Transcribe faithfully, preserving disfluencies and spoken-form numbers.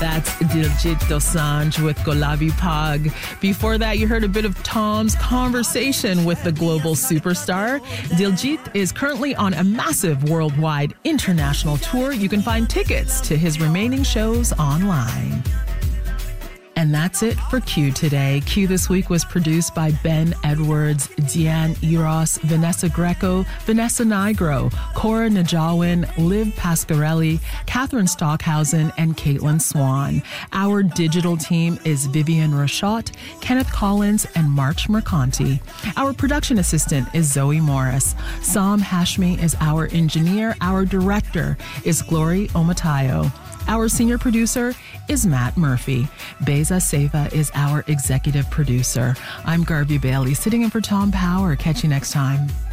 That's Diljit Dosanjh with Gulabi Pag. Before that, you heard a bit of Tom's conversation with the global superstar. Diljit is currently on a massive worldwide international tour. You can find tickets to his remaining shows online. And that's it for Q today. Q this week was produced by Ben Edwards, Deanne Eros, Vanessa Greco, Vanessa Nigro, Cora Najawin, Liv Pasquarelli, Catherine Stockhausen, and Caitlin Swan. Our digital team is Vivian Rashot, Kenneth Collins, and March Mercanti. Our production assistant is Zoe Morris. Sam Hashmi is our engineer. Our director is Glory Omatayo. Our senior producer is Matt Murphy. Beza Seva is our executive producer. I'm Garby Bailey, sitting in for Tom Power. Catch you next time.